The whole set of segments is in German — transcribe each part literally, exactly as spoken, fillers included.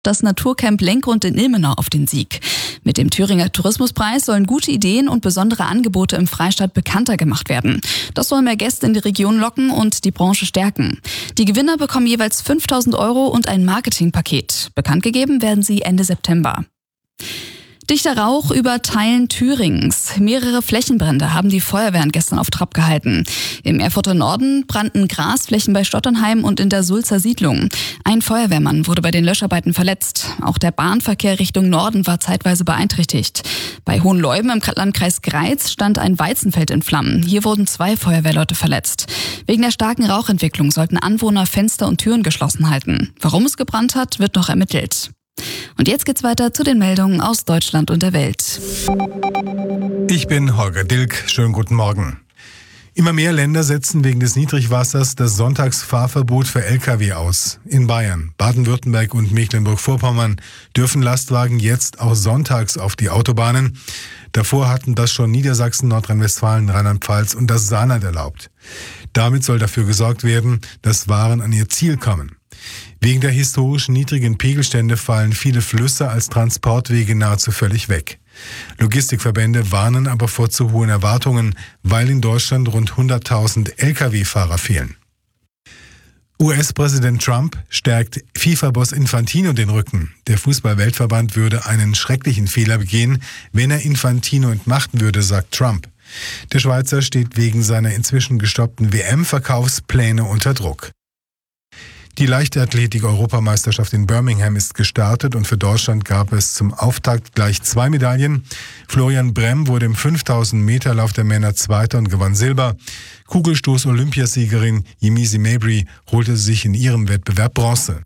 das Naturcamp Lenkgrund in Ilmenau auf den Sieg. Mit dem Thüringer Tourismuspreis sollen gute Ideen und besondere Angebote im Freistaat bekannter gemacht werden. Das soll mehr Gäste in die Region locken und die Branche stärken. Die Gewinner bekommen jeweils fünftausend Euro und ein Marketingpaket. Bekannt gegeben werden sie Ende September. Dichter Rauch über Teilen Thüringens. Mehrere Flächenbrände haben die Feuerwehren gestern auf Trab gehalten. Im Erfurter Norden brannten Grasflächen bei Stotternheim und in der Sulzer Siedlung. Ein Feuerwehrmann wurde bei den Löscharbeiten verletzt. Auch der Bahnverkehr Richtung Norden war zeitweise beeinträchtigt. Bei Hohenleuben im Landkreis Greiz stand ein Weizenfeld in Flammen. Hier wurden zwei Feuerwehrleute verletzt. Wegen der starken Rauchentwicklung sollten Anwohner Fenster und Türen geschlossen halten. Warum es gebrannt hat, wird noch ermittelt. Und jetzt geht's weiter zu den Meldungen aus Deutschland und der Welt. Ich bin Holger Dilk. Schönen guten Morgen. Immer mehr Länder setzen wegen des Niedrigwassers das Sonntagsfahrverbot für L K W aus. In Bayern, Baden-Württemberg und Mecklenburg-Vorpommern dürfen Lastwagen jetzt auch sonntags auf die Autobahnen. Davor hatten das schon Niedersachsen, Nordrhein-Westfalen, Rheinland-Pfalz und das Saarland erlaubt. Damit soll dafür gesorgt werden, dass Waren an ihr Ziel kommen. Wegen der historischen niedrigen Pegelstände fallen viele Flüsse als Transportwege nahezu völlig weg. Logistikverbände warnen aber vor zu hohen Erwartungen, weil in Deutschland rund hunderttausend L K W-Fahrer fehlen. U S-Präsident Trump stärkt FIFA-Boss Infantino den Rücken. Der Fußball-Weltverband würde einen schrecklichen Fehler begehen, wenn er Infantino entmachten würde, sagt Trump. Der Schweizer steht wegen seiner inzwischen gestoppten W M-Verkaufspläne unter Druck. Die Leichtathletik-Europameisterschaft in Birmingham ist gestartet und für Deutschland gab es zum Auftakt gleich zwei Medaillen. Florian Bremm wurde im fünftausend Meter Lauf der Männer Zweiter und gewann Silber. Kugelstoß-Olympiasiegerin Yemisi Mabry holte sich in ihrem Wettbewerb Bronze.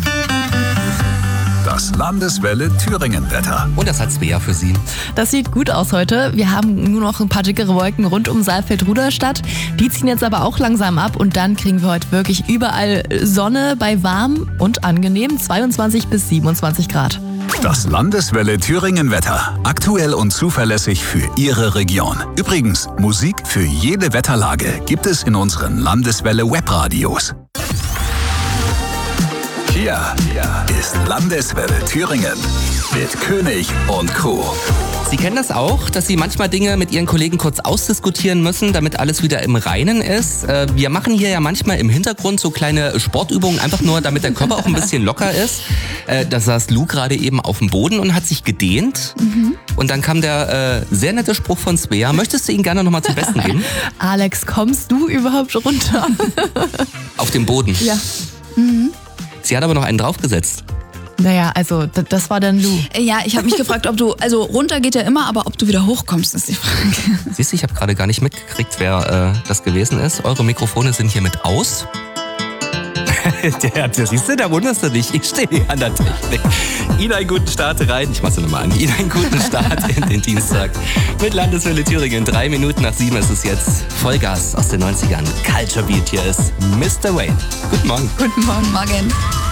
Das Landeswelle Thüringen-Wetter. Und das hat Svea für Sie. Das sieht gut aus heute. Wir haben nur noch ein paar dickere Wolken rund um Saalfeld-Rudolstadt. Die ziehen jetzt aber auch langsam ab und dann kriegen wir heute wirklich überall Sonne bei warm und angenehm zweiundzwanzig bis siebenundzwanzig Grad. Das Landeswelle Thüringen-Wetter. Aktuell und zuverlässig für Ihre Region. Übrigens, Musik für jede Wetterlage gibt es in unseren Landeswelle Webradios. Hier ist Landeswelle Thüringen mit König und Co. Sie kennen das auch, dass Sie manchmal Dinge mit Ihren Kollegen kurz ausdiskutieren müssen, damit alles wieder im Reinen ist. Wir machen hier ja manchmal im Hintergrund so kleine Sportübungen, einfach nur, damit der Körper auch ein bisschen locker ist. Da saß Lou gerade eben auf dem Boden und hat sich gedehnt. Mhm. Und dann kam der äh, sehr nette Spruch von Svea. Möchtest du ihn gerne nochmal zum Besten geben? Alex, kommst du überhaupt runter? Auf dem Boden? Ja. Mhm. Sie hat aber noch einen draufgesetzt. Naja, also d- das war dann Lou. Ja, ich habe mich gefragt, ob du, also runter geht ja immer, aber ob du wieder hochkommst, ist die Frage. Siehst du, ich habe gerade gar nicht mitgekriegt, wer äh, das gewesen ist. Eure Mikrofone sind hiermit aus. der, der, siehst du, da wunderst du dich. Ich stehe hier an der Technik. Ihnen einen guten Start rein. Ich mach's nochmal an. Ihnen einen guten Start in den Dienstag. Mit Landeswelle Thüringen. Drei Minuten nach sieben ist es jetzt. Vollgas aus den neunzigern. Culture Beat. Hier ist Mister Wayne. Guten Morgen. Guten Morgen, Morgen.